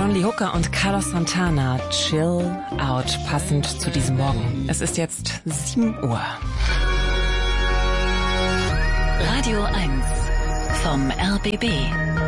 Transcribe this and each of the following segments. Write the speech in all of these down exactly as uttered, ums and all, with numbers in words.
John Lee Hooker und Carlos Santana, Chill Out, passend zu diesem Morgen. Es ist jetzt sieben Uhr. Radio eins vom R B B.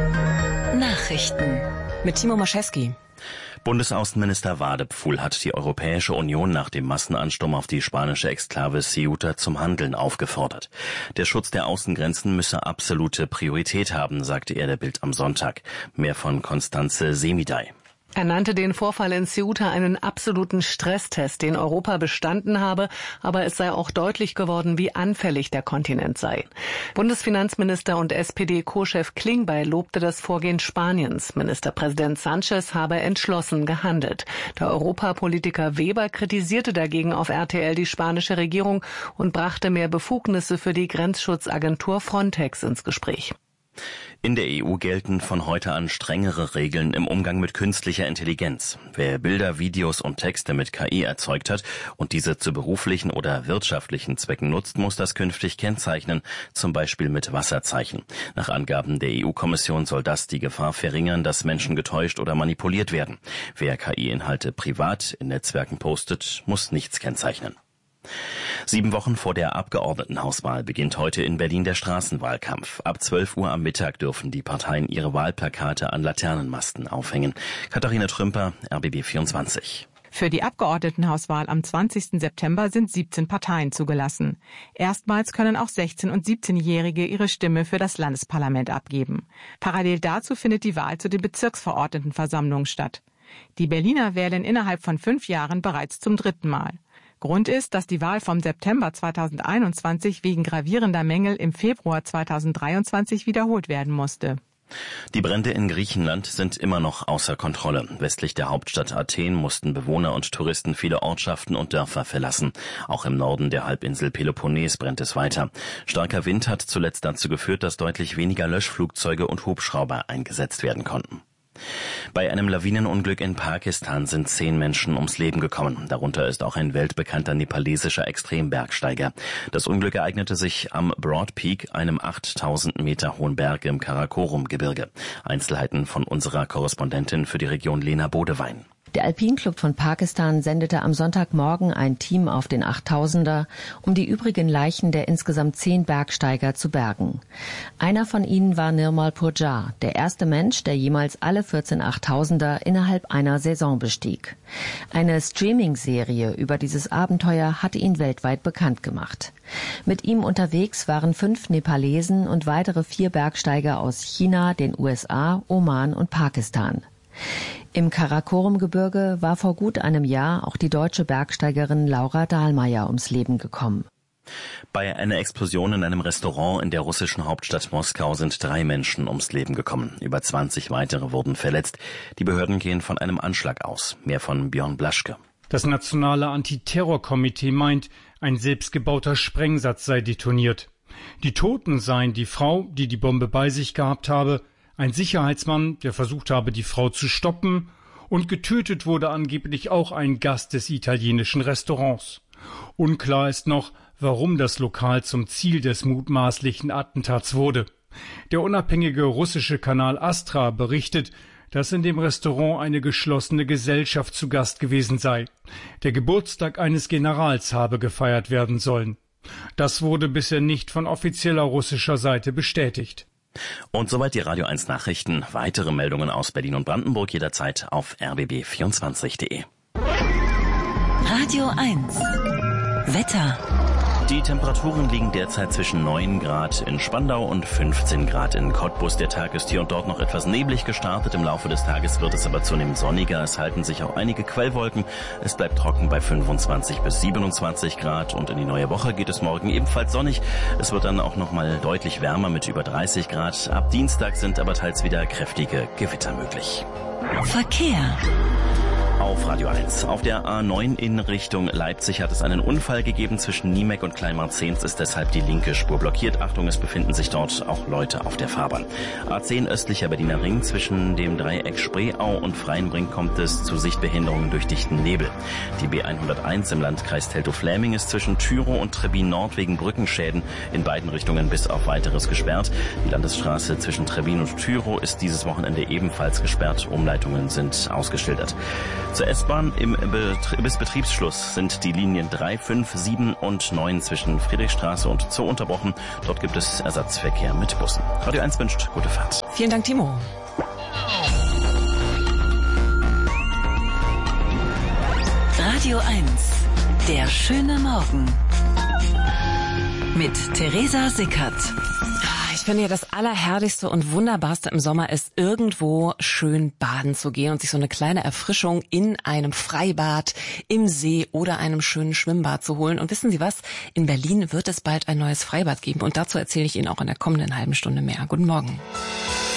Nachrichten mit Timo Maschewski. Bundesaußenminister Wadepfuhl hat die Europäische Union nach dem Massenansturm auf die spanische Exklave Ceuta zum Handeln aufgefordert. Der Schutz der Außengrenzen müsse absolute Priorität haben, sagte er der Bild am Sonntag. Mehr von Constanze Semidey. Er nannte den Vorfall in Ceuta einen absoluten Stresstest, den Europa bestanden habe, aber es sei auch deutlich geworden, wie anfällig der Kontinent sei. Bundesfinanzminister und S P D-Co-Chef Klingbeil lobte das Vorgehen Spaniens. Ministerpräsident Sanchez habe entschlossen gehandelt. Der Europapolitiker Weber kritisierte dagegen auf R T L die spanische Regierung und brachte mehr Befugnisse für die Grenzschutzagentur Frontex ins Gespräch. In der E U gelten von heute an strengere Regeln im Umgang mit künstlicher Intelligenz. Wer Bilder, Videos und Texte mit K I erzeugt hat und diese zu beruflichen oder wirtschaftlichen Zwecken nutzt, muss das künftig kennzeichnen, zum Beispiel mit Wasserzeichen. Nach Angaben der E U-Kommission soll das die Gefahr verringern, dass Menschen getäuscht oder manipuliert werden. Wer K I-Inhalte privat in Netzwerken postet, muss nichts kennzeichnen. Sieben Wochen vor der Abgeordnetenhauswahl beginnt heute in Berlin der Straßenwahlkampf. Ab zwölf Uhr am Mittag dürfen die Parteien ihre Wahlplakate an Laternenmasten aufhängen. Katharina Trümper, R B B vierundzwanzig. Für die Abgeordnetenhauswahl am zwanzigsten September sind siebzehn Parteien zugelassen. Erstmals können auch sechzehn- und siebzehnjährige ihre Stimme für das Landesparlament abgeben. Parallel dazu findet die Wahl zu den Bezirksverordnetenversammlungen statt. Die Berliner wählen innerhalb von fünf Jahren bereits zum dritten Mal. Grund ist, dass die Wahl vom September zweitausendeinundzwanzig wegen gravierender Mängel im Februar zweitausenddreiundzwanzig wiederholt werden musste. Die Brände in Griechenland sind immer noch außer Kontrolle. Westlich der Hauptstadt Athen mussten Bewohner und Touristen viele Ortschaften und Dörfer verlassen. Auch im Norden der Halbinsel Peloponnes brennt es weiter. Starker Wind hat zuletzt dazu geführt, dass deutlich weniger Löschflugzeuge und Hubschrauber eingesetzt werden konnten. Bei einem Lawinenunglück in Pakistan sind zehn Menschen ums Leben gekommen. Darunter ist auch ein weltbekannter nepalesischer Extrembergsteiger. Das Unglück ereignete sich am Broad Peak, einem achttausend Meter hohen Berg im Karakorum-Gebirge. Einzelheiten von unserer Korrespondentin für die Region Lena Bodewein. Der Alpinclub von Pakistan sendete am Sonntagmorgen ein Team auf den Achttausender, um die übrigen Leichen der insgesamt zehn Bergsteiger zu bergen. Einer von ihnen war Nirmal Purjar, der erste Mensch, der jemals alle vierzehn Achttausender innerhalb einer Saison bestieg. Eine Streaming-Serie über dieses Abenteuer hatte ihn weltweit bekannt gemacht. Mit ihm unterwegs waren fünf Nepalesen und weitere vier Bergsteiger aus China, den U S A, Oman und Pakistan. Im Karakorum-Gebirge war vor gut einem Jahr auch die deutsche Bergsteigerin Laura Dahlmeier ums Leben gekommen. Bei einer Explosion in einem Restaurant in der russischen Hauptstadt Moskau sind drei Menschen ums Leben gekommen. Über zwanzig weitere wurden verletzt. Die Behörden gehen von einem Anschlag aus. Mehr von Björn Blaschke. Das Nationale Antiterrorkomitee meint, ein selbstgebauter Sprengsatz sei detoniert. Die Toten seien die Frau, die die Bombe bei sich gehabt habe, ein Sicherheitsmann, der versucht habe, die Frau zu stoppen, und getötet wurde angeblich auch ein Gast des italienischen Restaurants. Unklar ist noch, warum das Lokal zum Ziel des mutmaßlichen Attentats wurde. Der unabhängige russische Kanal Astra berichtet, dass in dem Restaurant eine geschlossene Gesellschaft zu Gast gewesen sei. Der Geburtstag eines Generals habe gefeiert werden sollen. Das wurde bisher nicht von offizieller russischer Seite bestätigt. Und soweit die Radio eins Nachrichten. Weitere Meldungen aus Berlin und Brandenburg jederzeit auf r b b vierundzwanzig punkt de. Radio eins Wetter. Die Temperaturen liegen derzeit zwischen neun Grad in Spandau und fünfzehn Grad in Cottbus. Der Tag ist hier und dort noch etwas neblig gestartet. Im Laufe des Tages wird es aber zunehmend sonniger. Es halten sich auch einige Quellwolken. Es bleibt trocken bei fünfundzwanzig bis siebenundzwanzig Grad. Und in die neue Woche geht es morgen ebenfalls sonnig. Es wird dann auch noch mal deutlich wärmer mit über dreißig Grad. Ab Dienstag sind aber teils wieder kräftige Gewitter möglich. Verkehr. Auf Radio eins. Auf der A neun in Richtung Leipzig hat es einen Unfall gegeben. Zwischen Niemek und Kleinmarzens ist deshalb die linke Spur blockiert. Achtung, es befinden sich dort auch Leute auf der Fahrbahn. A zehn östlicher Berliner Ring. Zwischen dem Dreieck Spreeau und Freienbrink kommt es zu Sichtbehinderungen durch dichten Nebel. Die B hunderteins im Landkreis Teltow-Fläming ist zwischen Tyrow und Trebbin Nord wegen Brückenschäden in beiden Richtungen bis auf Weiteres gesperrt. Die Landesstraße zwischen Trebbin und Tyrow ist dieses Wochenende ebenfalls gesperrt. Umleitungen sind ausgeschildert. Zur S-Bahn im Betrie- bis Betriebsschluss sind die Linien drei, fünf, sieben und neun zwischen Friedrichstraße und Zoo unterbrochen. Dort gibt es Ersatzverkehr mit Bussen. Radio eins wünscht gute Fahrt. Vielen Dank, Timo. Radio eins. Der schöne Morgen. Mit Theresa Sickert. Ich finde ja, das Allerherrlichste und Wunderbarste im Sommer ist, irgendwo schön baden zu gehen und sich so eine kleine Erfrischung in einem Freibad, im See oder einem schönen Schwimmbad zu holen. Und wissen Sie was? In Berlin wird es bald ein neues Freibad geben. Und dazu erzähle ich Ihnen auch in der kommenden halben Stunde mehr. Guten Morgen.